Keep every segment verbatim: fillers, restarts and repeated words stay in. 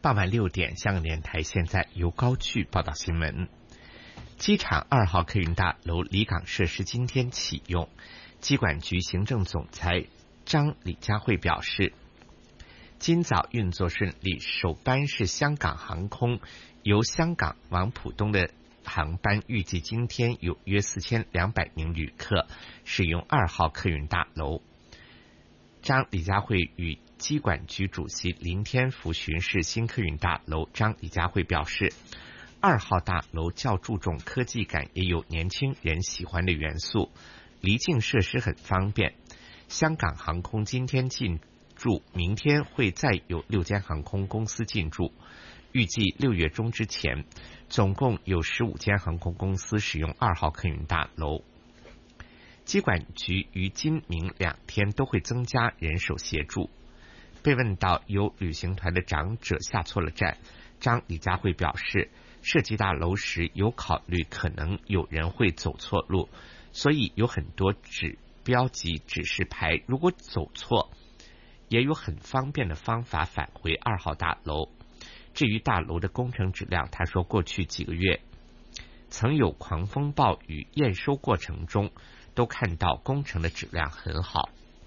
傍晚六点，香港电台现在由高炬报道新闻。机场二号客运大楼离港设施今天启用，机管局行政总裁张李家慧表示，今早运作顺利，首班是香港航空由香港往浦东的航班，预计今天有约四千两百名旅客使用二号客运大楼。张李家慧与机管局主席林天福巡视新客运大楼，张李家慧表示，二号大楼较注重科技感，也有年轻人喜欢的元素，离境设施很方便。香港航空今天进驻，明天会再有六间航空公司进驻，预计六月中之前，总共有十五间航空公司使用二号客运大楼。机管局于今明两天都会增加人手协助。被问到有旅行团的长者下错了站，张李家慧表示，设计大楼时有考虑可能有人会走错路，所以有很多指标及指示牌，如果走错也有很方便的方法返回二号大楼。至于大楼的工程质量，他说过去几个月曾有狂风暴雨，验收过程中都看到工程的质量很好。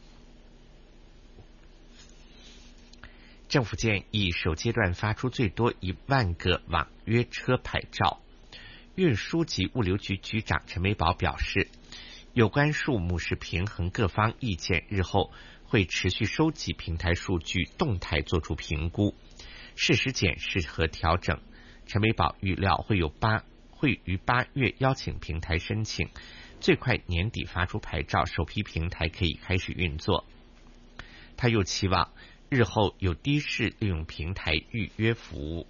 政府建议首阶段发出最多一万个网约车牌照。运输及物流局局长陈美宝表示，有关数目是平衡各方意见，日后会持续收集平台数据，动态做出评估，适时检视和调整。陈美宝预料会有八会于八月邀请平台申请，最快年底发出牌照，首批平台可以开始运作。他又期望日后有的士利用平台预约服务。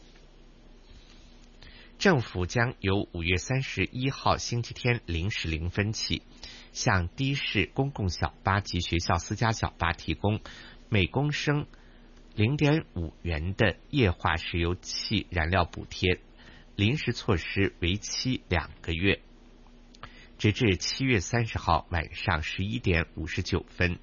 政府将由五月三十一号星期天零时零分起，向的士、公共小巴及学校私家小巴提供每公升零点五元的液化石油气燃料补贴。临时措施为期两个月，直至七月三十号晚上十一点五十九分。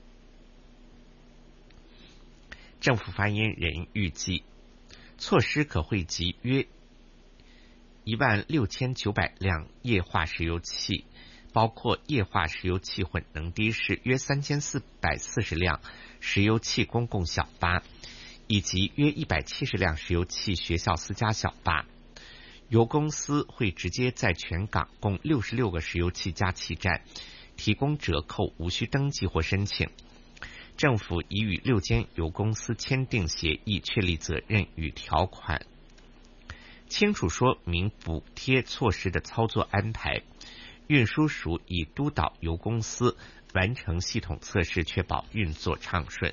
政府发言人预计，措施可惠及约一万六千九百辆液化石油气，包括液化石油气混能的士约三千四百四十辆石油气公共小巴，以及约一百七十辆石油气学校私家小巴。油公司会直接在全港共六十六个石油气加气站提供折扣，无需登记或申请。政府已与六间油公司签订协议，确立责任与条款，清楚说明补贴措施的操作安排。运输署已督导油公司完成系统测试，确保运作畅顺。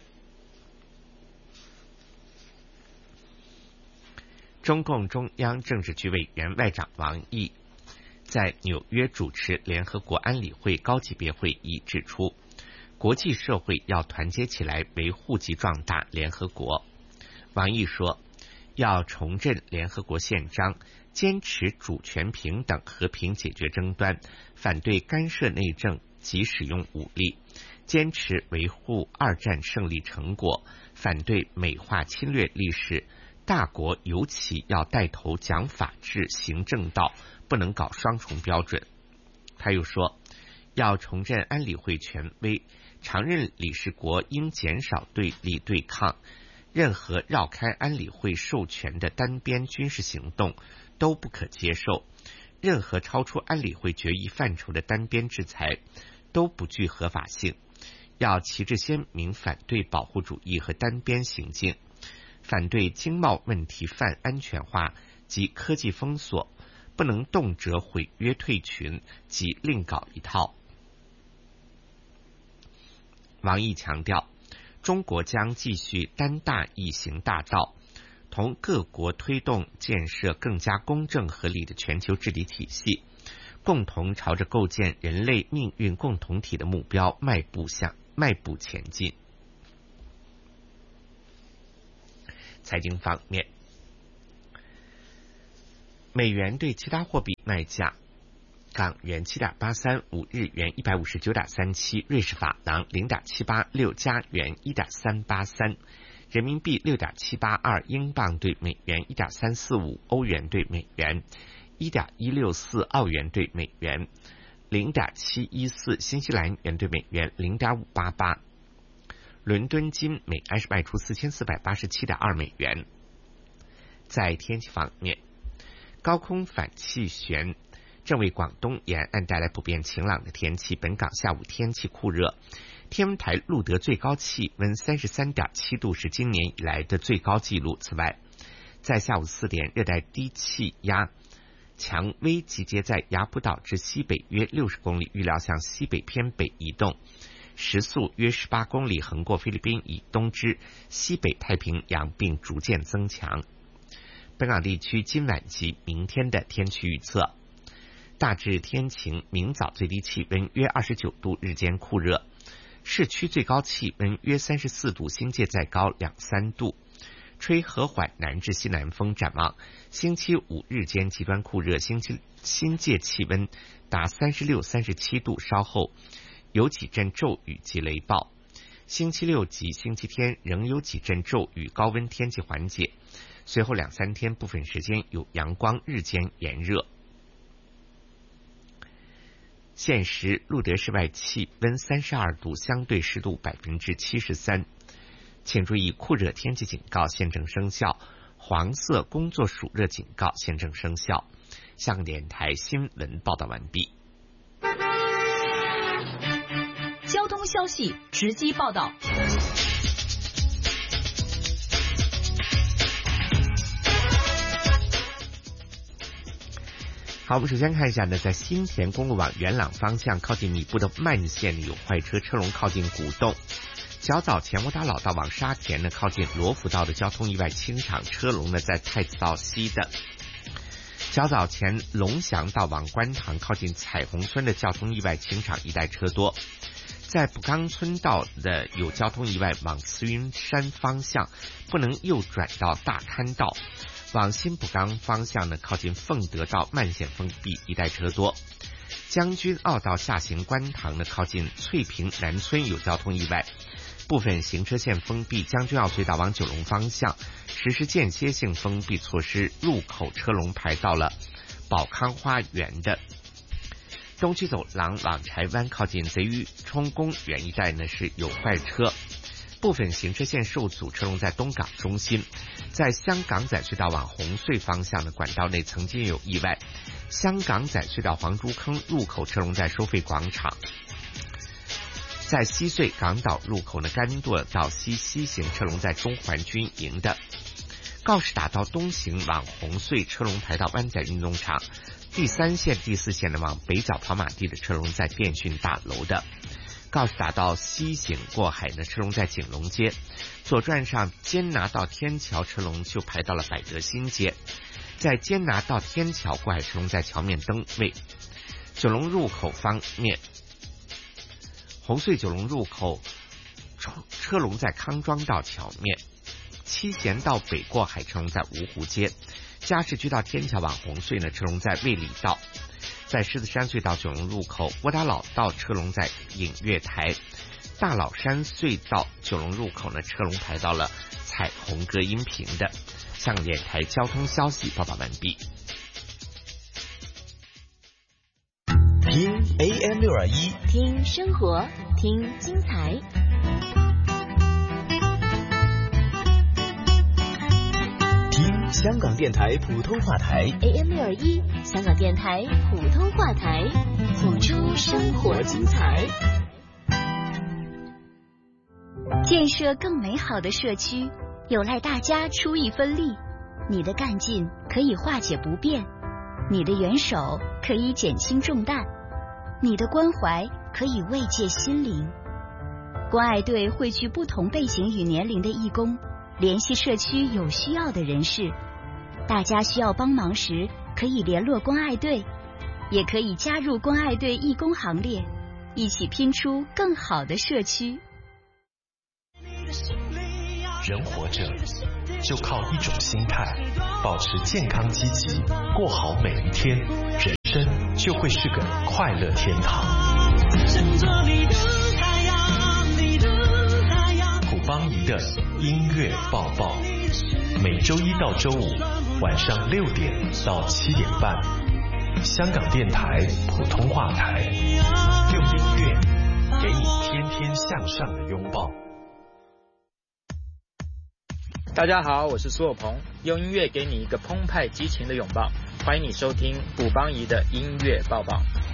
中共中央政治局委员外长王毅在纽约主持联合国安理会高级别会议，指出国际社会要团结起来，维护及壮大联合国。王毅说，要重振联合国宪章，坚持主权平等，和平解决争端，反对干涉内政及使用武力，坚持维护二战胜利成果，反对美化侵略历史。大国尤其要带头讲法治、行正道，不能搞双重标准。他又说，要重振安理会权威，常任理事国应减少对立对抗，任何绕开安理会授权的单边军事行动都不可接受，任何超出安理会决议范畴的单边制裁都不具合法性。要旗帜鲜明反对保护主义和单边行径，反对经贸问题泛安全化及科技封锁，不能动辄毁约退群及另搞一套。王毅强调，中国将继续担大义行大道，同各国推动建设更加公正合理的全球治理体系，共同朝着构建人类命运共同体的目标迈步向迈步前进。财经方面，美元对其他货币卖价：港元七点八三五，日元一百五十九点三七，瑞士法郎零点七八六，加元一点三八三， 人民币六点七八二，英镑对美元一点三四五，欧元对美元一点一六四，澳元对美元零点七一四，新西兰元对美元零点五八八。伦敦金每安士卖出四千四百八十七点二美元。在天气方面，高空反气旋正为广东沿岸带来普遍晴朗的天气，本港下午天气酷热，天文台录得最高气温 三十三点七度，是今年以来的最高纪录。此外，在下午四点，热带低气压强微集结在雅浦岛至西北约六十公里，预料向西北偏北移动，时速约十八公里，横过菲律宾以东至西北太平洋，并逐渐增强。本港地区今晚及明天的天气预测：大致天晴，明早最低气温约二十九度，日间酷热，市区最高气温约三十四度，新界再高两三度，吹和缓南至西南风。展望星期五日间极端酷热，星期新界气温达三十六、三十七度，稍后有几阵骤雨及雷暴。星期六及星期天仍有几阵骤雨，高温天气缓解，随后两三天部分时间有阳光，日间炎热。现时录得室外气温三十二度，相对湿度百分之七十三。请注意，酷热天气警告现正生效，黄色工作暑热警告现正生效。香港电台新闻报道完毕。 交通消息直击报道。 好，我们首先看一下呢，在新田公路往元朗方向靠近米布的慢线有坏车，车龙靠近古洞。较早前窝打老道往沙田呢，靠近罗浮道的交通意外清场，车龙呢在太子道西的。较早前龙翔道往观塘靠近彩虹村的交通意外清场一带车多。在卜冈村道的有交通意外，往慈云山方向不能右转到大勘道，往新卜冈方向呢靠近凤德道慢线封闭一带车多。将军澳道下行观塘呢靠近翠屏南村有交通意外，部分行车线封闭，将军澳隧道往九龙方向实施间歇性封闭措施，入口车龙排到了宝康花园的。东区走廊往柴湾靠近贼鱼冲公园一带呢是有坏车，部分行车线受阻，车龙在东港中心。在香港仔隧道往红隧方向的管道内曾经有意外，香港仔隧道黄竹坑入口车龙在收费广场。在西隧港岛路口呢，甘舵到西西行车龙在中环军营的。告士打道东行往红隧车龙排到湾仔运动场，第三线第四线呢往北角跑马地的车龙在电讯大楼的。告士打道西行过海呢，车龙在景隆街，左转上坚拿道天桥车龙就排到了百德新街。在坚拿道天桥过海车龙在桥面灯位。九龙入口方面，红隧九龙入口车龙在康庄道桥面，七贤道北过海车龙在芜湖街，加士居道天桥往红隧呢车龙在卫理道。在狮子山隧道九龙入口窝打老道车龙在影月台，大老山隧道九龙入口呢车龙排到了彩虹隔音屏的。香港电台交通消息报道完毕。 听 A M 六二一， 听生活，听精彩。 听香港电台普通话台 A M 六二一，香港电台普通话台，谱出生活精彩。建设更美好的社区，有赖大家出一分力。你的干劲可以化解不便，你的援手可以减轻重担，你的关怀可以慰藉心灵。关爱队汇聚不同背景与年龄的义工，联系社区有需要的人士。大家需要帮忙时，可以联络关爱队，也可以加入关爱队义工行列，一起拼出更好的社区。 人活着就靠一种心态，保持健康积极，过好每一天，人生就会是个快乐天堂。普邦仪的音乐报报，每周一到周五晚上六点到七点半，香港电台普通话台，用音乐给你天天向上的拥抱。 大家好，我是苏有朋，用音乐给你一个澎湃激情的拥抱，欢迎你收听卜邦仪的音乐报报。